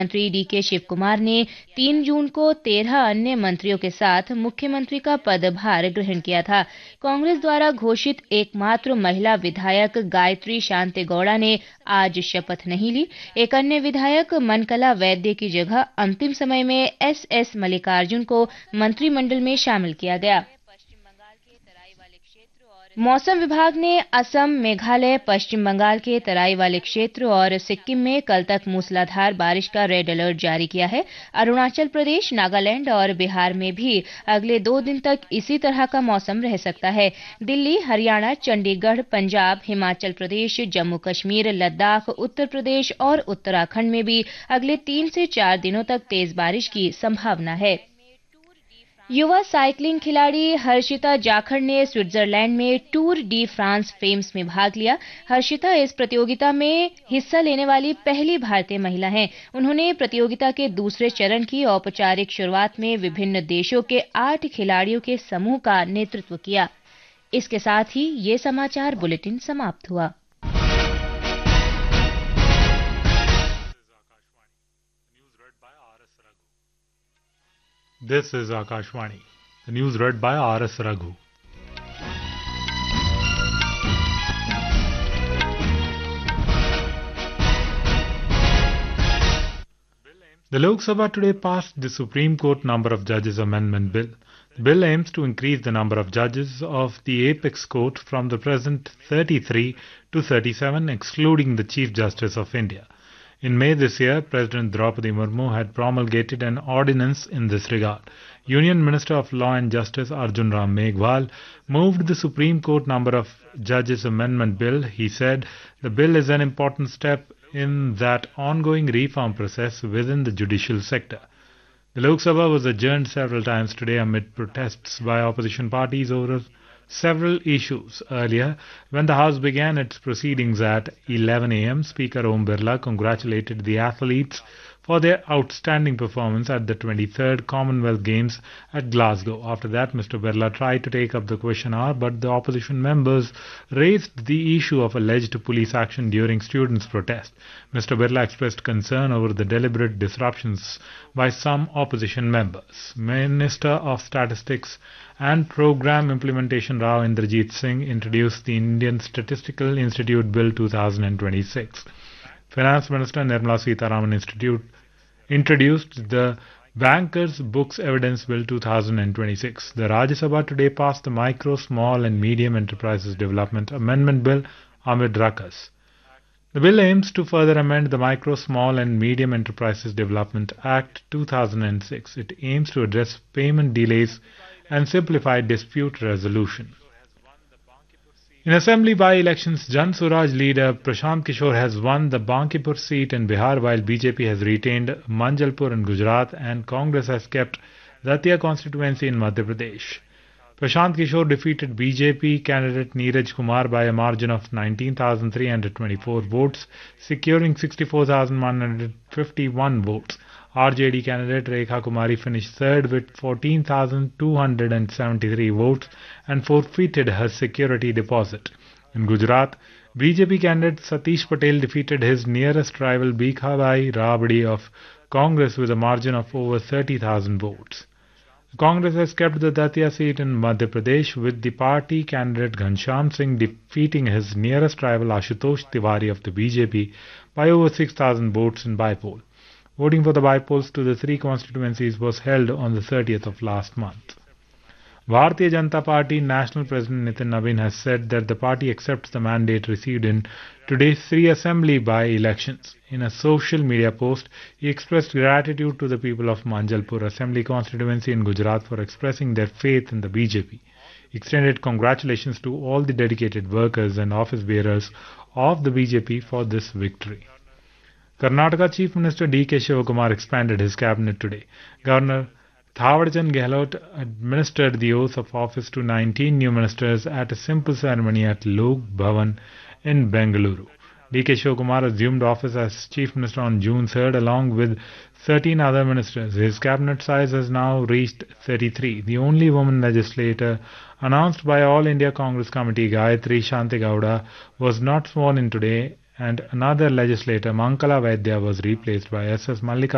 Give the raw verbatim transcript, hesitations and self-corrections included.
मंत्री डी के शिव कुमार ने तीन जून को तेरह अन्य मंत्रियों के साथ मुख्यमंत्री का पदभार ग्रहण किया था। कांग्रेस द्वारा घोषित एकमात्र महिला विधायक गायत्री शांति गौड़ा ने आज शपथ नहीं ली। एक अन्य विधायक मनकला वैद्य की जगह अंतिम समय में एस एस मल्लिकार्जुन को मंत्रिमंडल में शामिल किया गया। मौसम विभाग ने असम, मेघालय, पश्चिम बंगाल के तराई वाले क्षेत्र और सिक्किम में कल तक मूसलाधार बारिश का रेड अलर्ट जारी किया है। अरुणाचल प्रदेश, नागालैंड और बिहार में भी अगले दो दिन तक इसी तरह का मौसम रह सकता है। दिल्ली, हरियाणा, चंडीगढ़, पंजाब, हिमाचल प्रदेश, जम्मू कश्मीर, लद्दाख, उत्तर प्रदेश और उत्तराखंड में भी अगले तीन से चार दिनों तक तेज बारिश की संभावना है। युवा साइकिलिंग खिलाड़ी हर्षिता जाखड़ ने स्विट्जरलैंड में टूर डी फ्रांस फेम्स में भाग लिया। हर्षिता इस प्रतियोगिता में हिस्सा लेने वाली पहली भारतीय महिला हैं। उन्होंने प्रतियोगिता के दूसरे चरण की औपचारिक शुरुआत में विभिन्न देशों के आठ खिलाड़ियों के समूह का नेतृत्व किया। इसके साथ ही ये समाचार बुलेटिन समाप्त हुआ। This is Akashvani. The news read by R S Raghu. The Lok Sabha today passed the Supreme Court Number of Judges Amendment Bill. The bill aims to increase the number of judges of the Apex Court from the present thirty-three to thirty-seven, excluding the Chief Justice of India. In May this year, President Draupadi Murmu had promulgated an ordinance in this regard. Union Minister of Law and Justice Arjun Ram Meghwal moved the Supreme Court Number of Judges Amendment Bill. He said the bill is an important step in that ongoing reform process within the judicial sector. The Lok Sabha was adjourned several times today amid protests by opposition parties over several issues. Earlier, when the House began its proceedings at eleven a m, Speaker Om Birla congratulated the athletes for their outstanding performance at the twenty-third Commonwealth Games at Glasgow. After that, Mister Birla tried to take up the question hour, but the opposition members raised the issue of alleged police action during students' protest. Mister Birla expressed concern over the deliberate disruptions by some opposition members. Minister of Statistics and Program Implementation Rao Indrajit Singh introduced the Indian Statistical Institute Bill two thousand twenty-six. Finance Minister Nirmala Sitharaman Institute introduced the Bankers Books Evidence Bill two thousand twenty-six. The Rajya Sabha today passed the Micro, Small and Medium Enterprises Development Amendment Bill amid ruckus. The bill aims to further amend the Micro, Small and Medium Enterprises Development Act two thousand six. It aims to address payment delays and simplify dispute resolution. In Assembly by-elections, Jan Suraj leader Prashant Kishore has won the Bankipur seat in Bihar, while B J P has retained Manjalpur in Gujarat and Congress has kept Datia constituency in Madhya Pradesh. Prashant Kishore defeated B J P candidate Neeraj Kumar by a margin of nineteen thousand three hundred twenty-four votes, securing sixty-four thousand one hundred fifty-one votes. R J D candidate Rekha Kumari finished third with fourteen thousand two hundred seventy-three votes and forfeited her security deposit. In Gujarat, B J P candidate Satish Patel defeated his nearest rival Bhikhabhai Rabdi of Congress with a margin of over thirty thousand votes. Congress has kept the Datia seat in Madhya Pradesh, with the party candidate Ghanshyam Singh defeating his nearest rival Ashutosh Tiwari of the B J P by over six thousand votes in bypoll. Voting for the bypolls to the three constituencies was held on the thirtieth of last month. Bharatiya Janata Party National President Nitin Nabin has said that the party accepts the mandate received in today's three assembly by-elections. In a social media post, he expressed gratitude to the people of Manjalpur Assembly constituency in Gujarat for expressing their faith in the B J P. He extended congratulations to all the dedicated workers and office bearers of the B J P for this victory. Karnataka Chief Minister D K Shivakumar expanded his cabinet today. Governor Thawarchand Gehlot administered the oath of office to nineteen new ministers at a simple ceremony at Lok Bhavan in Bengaluru. D K Shivakumar assumed office as Chief Minister on June third along with thirteen other ministers. His cabinet size has now reached thirty-three. The only woman legislator announced by All India Congress Committee, Gayatri Shanti Gowda, was not sworn in today, and another legislator, Mankala Vaidya, was replaced by S S Mallika